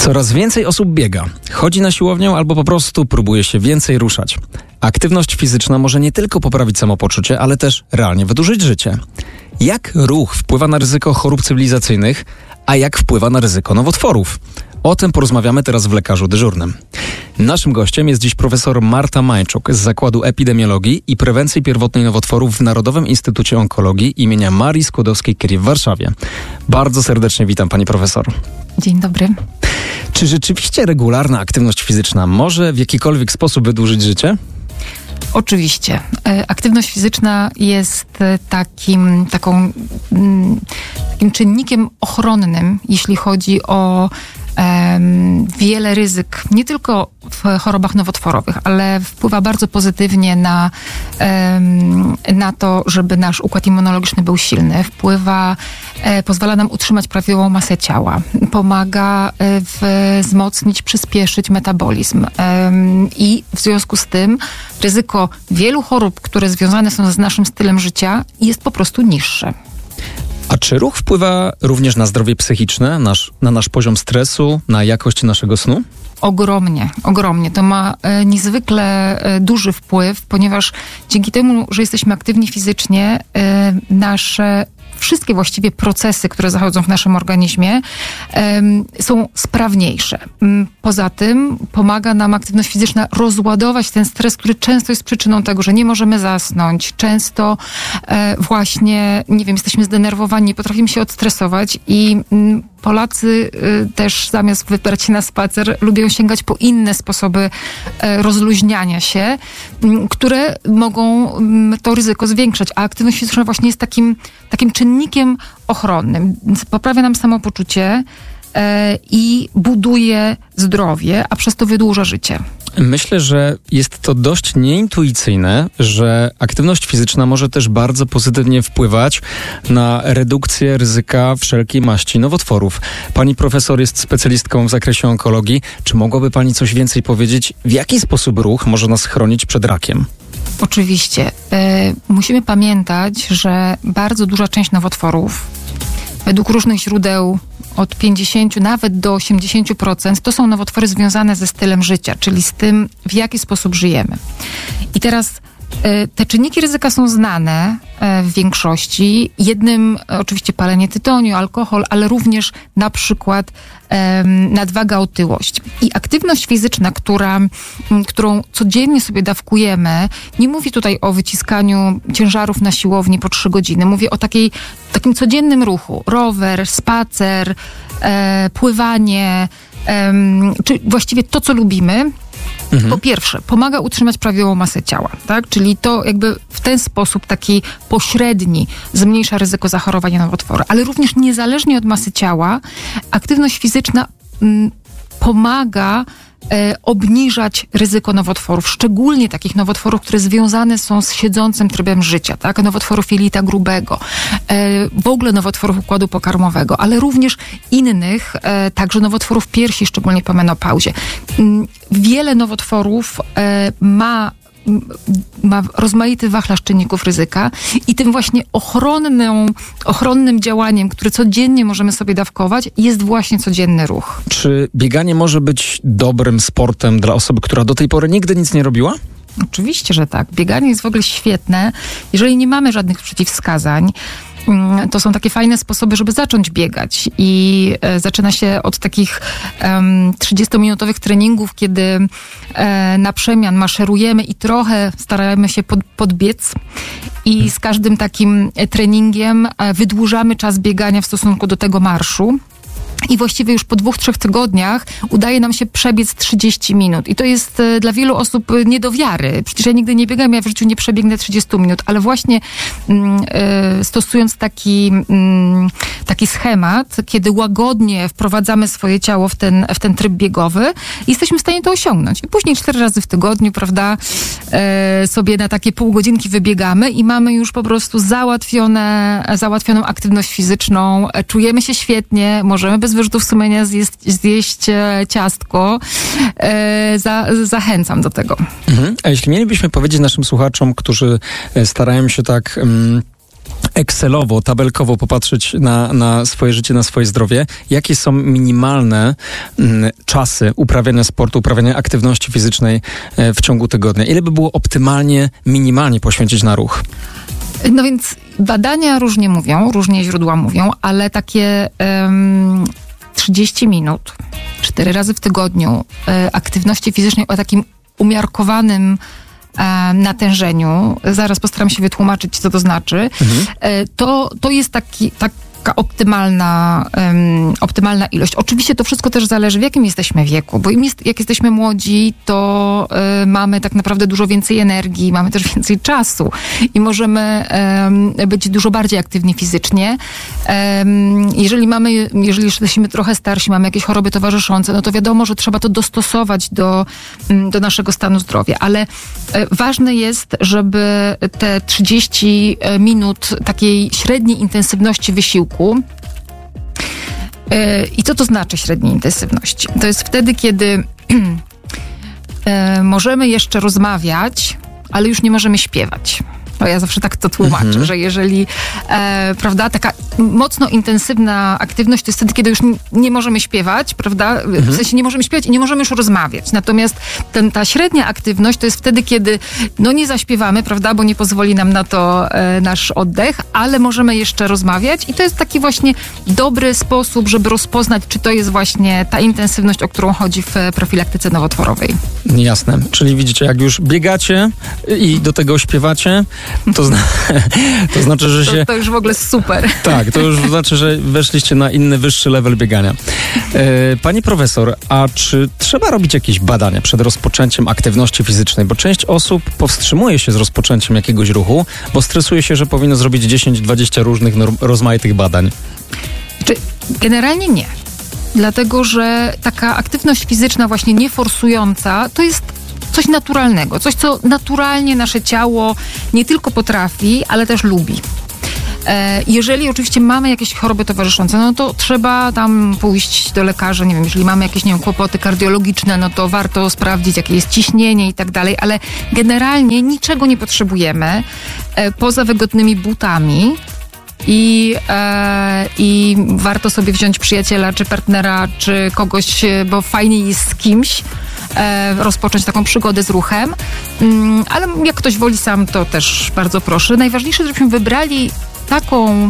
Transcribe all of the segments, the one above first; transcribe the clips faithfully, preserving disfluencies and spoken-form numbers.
Coraz więcej osób biega, chodzi na siłownię albo po prostu próbuje się więcej ruszać. Aktywność fizyczna może nie tylko poprawić samopoczucie, ale też realnie wydłużyć życie. Jak ruch wpływa na ryzyko chorób cywilizacyjnych, a jak wpływa na ryzyko nowotworów? O tym porozmawiamy teraz w Lekarzu Dyżurnym. Naszym gościem jest dziś profesor Marta Mańczuk z Zakładu Epidemiologii i Prewencji Pierwotnej Nowotworów w Narodowym Instytucie Onkologii imienia Marii Skłodowskiej-Curie w Warszawie. Bardzo serdecznie witam pani profesor. Dzień dobry. Czy rzeczywiście regularna aktywność fizyczna może w jakikolwiek sposób wydłużyć życie? Oczywiście. Aktywność fizyczna jest takim, taką, takim czynnikiem ochronnym, jeśli chodzi o um, wiele ryzyk, nie tylko w chorobach nowotworowych, ale wpływa bardzo pozytywnie na, um, na to, żeby nasz układ immunologiczny był silny. Wpływa, e, pozwala nam utrzymać prawidłową masę ciała. Pomaga e, w, wzmocnić, przyspieszyć metabolizm. E, I w związku z tym ryzyko wielu chorób, które związane są z naszym stylem życia, jest po prostu niższe. A czy ruch wpływa również na zdrowie psychiczne, nasz, na nasz poziom stresu, na jakość naszego snu? Ogromnie, ogromnie. To ma e, niezwykle e, duży wpływ, ponieważ dzięki temu, że jesteśmy aktywni fizycznie, e, nasze wszystkie właściwie procesy, które zachodzą w naszym organizmie, um, są sprawniejsze. Um, poza tym pomaga nam aktywność fizyczna rozładować ten stres, który często jest przyczyną tego, że nie możemy zasnąć. Często e, właśnie, nie wiem, jesteśmy zdenerwowani, nie potrafimy się odstresować i um, Polacy y, też zamiast wybrać się na spacer, lubią sięgać po inne sposoby y, rozluźniania się, y, które mogą y, to ryzyko zwiększać. A aktywność fizyczna właśnie jest takim, takim czynnikiem ochronnym. Poprawia nam samopoczucie y, i buduje zdrowie, a przez to wydłuża życie. Myślę, że jest to dość nieintuicyjne, że aktywność fizyczna może też bardzo pozytywnie wpływać na redukcję ryzyka wszelkiej maści nowotworów. Pani profesor jest specjalistką w zakresie onkologii. Czy mogłaby pani coś więcej powiedzieć, w jaki sposób ruch może nas chronić przed rakiem? Oczywiście. E, musimy pamiętać, że bardzo duża część nowotworów, według różnych źródeł od pięćdziesiąt nawet do osiemdziesiąt procent to są nowotwory związane ze stylem życia, czyli z tym, w jaki sposób żyjemy. I teraz y, te czynniki ryzyka są znane y, w większości. Jednym y, oczywiście palenie tytoniu, alkohol, ale również na przykład y, nadwaga, otyłość. I aktywność fizyczna, która, y, którą codziennie sobie dawkujemy, nie mówię tutaj o wyciskaniu ciężarów na siłowni po trzy godziny. Mówię o takiej, takim codziennym ruchu. Rower, spacer, e, pływanie, e, czy właściwie to, co lubimy. Mhm. Po pierwsze, pomaga utrzymać prawidłową masę ciała, tak? Czyli to jakby w ten sposób taki pośredni zmniejsza ryzyko zachorowania na nowotwory. Ale również niezależnie od masy ciała, aktywność fizyczna m, pomaga E, obniżać ryzyko nowotworów, szczególnie takich nowotworów, które związane są z siedzącym trybem życia, tak? Nowotworów jelita grubego, e, w ogóle nowotworów układu pokarmowego, ale również innych, e, także nowotworów piersi, szczególnie po menopauzie. M, wiele nowotworów e, ma ma rozmaity wachlarz czynników ryzyka i tym właśnie ochronną, ochronnym działaniem, które codziennie możemy sobie dawkować, jest właśnie codzienny ruch. Czy bieganie może być dobrym sportem dla osoby, która do tej pory nigdy nic nie robiła? Oczywiście, że tak. Bieganie jest w ogóle świetne. Jeżeli nie mamy żadnych przeciwwskazań, to są takie fajne sposoby, żeby zacząć biegać. I e, zaczyna się od takich um, trzydziestominutowych treningów, kiedy e, na przemian maszerujemy i trochę staramy się pod, podbiec. I z każdym takim treningiem e, wydłużamy czas biegania w stosunku do tego marszu. I właściwie już po dwóch, trzech tygodniach udaje nam się przebiec trzydzieści minut. I to jest e, dla wielu osób nie do wiary. Przecież ja nigdy nie biegam, ja w życiu nie przebiegnę trzydzieści minut. Ale właśnie mm, e, stosując taki, mm, taki schemat, kiedy łagodnie wprowadzamy swoje ciało w ten, w ten tryb biegowy, jesteśmy w stanie to osiągnąć. I później cztery razy w tygodniu, prawda, e, sobie na takie pół godzinki wybiegamy i mamy już po prostu załatwione, załatwioną aktywność fizyczną. E, czujemy się świetnie, możemy bez wyrzutów sumienia zjeść, zjeść e, ciastko. E, za, zachęcam do tego. Mhm. A jeśli mielibyśmy powiedzieć naszym słuchaczom, którzy starają się tak... Um Excelowo, tabelkowo popatrzeć na, na swoje życie, na swoje zdrowie, jakie są minimalne mm, czasy uprawiania sportu, uprawiania aktywności fizycznej e, w ciągu tygodnia? Ile by było optymalnie, minimalnie poświęcić na ruch? No więc badania różnie mówią, różnie źródła mówią, ale takie um, trzydzieści minut, cztery razy w tygodniu e, aktywności fizycznej o takim umiarkowanym e, natężeniu, zaraz postaram się wytłumaczyć, co to znaczy, mhm. e, to, to jest taki, taka optymalna, um, optymalna ilość. Oczywiście to wszystko też zależy, w jakim jesteśmy wieku, bo im jest, jak jesteśmy młodzi, to y, mamy tak naprawdę dużo więcej energii, mamy też więcej czasu i możemy um, być dużo bardziej aktywni fizycznie. Um, jeżeli mamy, jeżeli jesteśmy trochę starsi, mamy jakieś choroby towarzyszące, no to wiadomo, że trzeba to dostosować do, do naszego stanu zdrowia, ale y, ważne jest, żeby te trzydzieści minut takiej średniej intensywności wysiłku. I co to znaczy średniej intensywności? To jest wtedy, kiedy możemy jeszcze rozmawiać, ale już nie możemy śpiewać. No ja zawsze tak to tłumaczę, mhm. że jeżeli, e, prawda, taka mocno intensywna aktywność to jest wtedy, kiedy już nie, nie możemy śpiewać, prawda, mhm. w sensie nie możemy śpiewać i nie możemy już rozmawiać. Natomiast ten, ta średnia aktywność to jest wtedy, kiedy no nie zaśpiewamy, prawda, bo nie pozwoli nam na to e, nasz oddech, ale możemy jeszcze rozmawiać i to jest taki właśnie dobry sposób, żeby rozpoznać, czy to jest właśnie ta intensywność, o którą chodzi w profilaktyce nowotworowej. Jasne, czyli widzicie, jak już biegacie i do tego śpiewacie, To, zna, to znaczy, że się... To, to już w ogóle super. Tak, to już znaczy, że weszliście na inny, wyższy level biegania. E, pani profesor, a czy trzeba robić jakieś badania przed rozpoczęciem aktywności fizycznej? Bo część osób powstrzymuje się z rozpoczęciem jakiegoś ruchu, bo stresuje się, że powinno zrobić dziesięć dwadzieścia różnych norm, rozmaitych badań. Czy generalnie nie. Dlatego, że taka aktywność fizyczna właśnie nieforsująca to jest coś naturalnego, coś, co naturalnie nasze ciało nie tylko potrafi, ale też lubi. E, jeżeli oczywiście mamy jakieś choroby towarzyszące, no to trzeba tam pójść do lekarza, nie wiem, jeżeli mamy jakieś, nie wiem, kłopoty kardiologiczne, no to warto sprawdzić, jakie jest ciśnienie i tak dalej, ale generalnie niczego nie potrzebujemy e, poza wygodnymi butami. I, e, I warto sobie wziąć przyjaciela, czy partnera, czy kogoś, bo fajnie jest z kimś, e, rozpocząć taką przygodę z ruchem. Mm, ale jak ktoś woli sam, to też bardzo proszę. Najważniejsze, żebyśmy wybrali taką,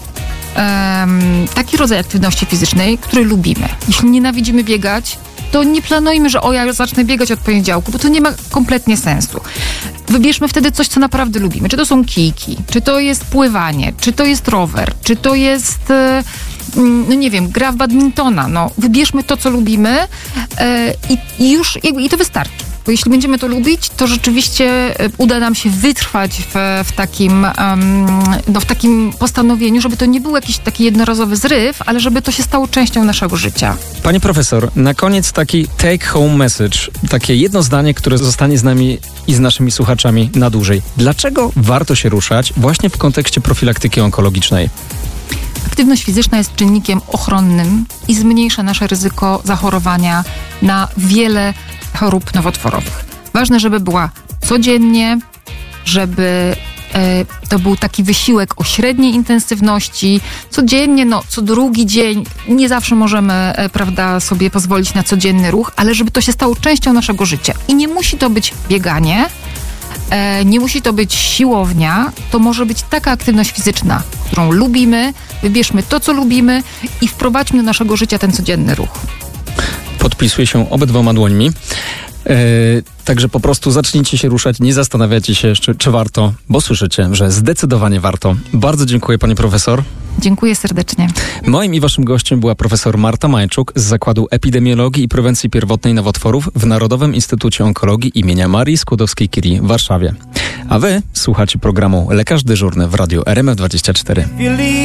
e, taki rodzaj aktywności fizycznej, który lubimy. Jeśli nienawidzimy biegać, to nie planujmy, że o, ja zacznę biegać od poniedziałku, bo to nie ma kompletnie sensu. Wybierzmy wtedy coś, co naprawdę lubimy. Czy to są kijki, czy to jest pływanie, czy to jest rower, czy to jest, no nie wiem, gra w badmintona. No, wybierzmy to, co lubimy i, i już i to wystarczy. Bo jeśli będziemy to lubić, to rzeczywiście uda nam się wytrwać w, w, takim, um, no, w takim postanowieniu, żeby to nie był jakiś taki jednorazowy zryw, ale żeby to się stało częścią naszego życia. Pani profesor, na koniec taki take home message, takie jedno zdanie, które zostanie z nami i z naszymi słuchaczami na dłużej. Dlaczego warto się ruszać właśnie w kontekście profilaktyki onkologicznej? Aktywność fizyczna jest czynnikiem ochronnym i zmniejsza nasze ryzyko zachorowania na wiele chorób nowotworowych. Ważne, żeby była codziennie, żeby e, to był taki wysiłek o średniej intensywności. Codziennie, no co drugi dzień, nie zawsze możemy, e, prawda, sobie pozwolić na codzienny ruch, ale żeby to się stało częścią naszego życia. I nie musi to być bieganie, e, nie musi to być siłownia, to może być taka aktywność fizyczna, którą lubimy, wybierzmy to, co lubimy i wprowadźmy do naszego życia ten codzienny ruch. Podpisuję się obydwoma dłońmi. Yy, także po prostu zacznijcie się ruszać, nie zastanawiajcie się jeszcze, czy warto, bo słyszycie, że zdecydowanie warto. Bardzo dziękuję, pani profesor. Dziękuję serdecznie. Moim i waszym gościem była profesor Marta Majczuk z Zakładu Epidemiologii i Prewencji Pierwotnej Nowotworów w Narodowym Instytucie Onkologii imienia Marii Skłodowskiej-Curie w Warszawie. A wy słuchacie programu Lekarz Dyżurny w radiu R M F dwadzieścia cztery.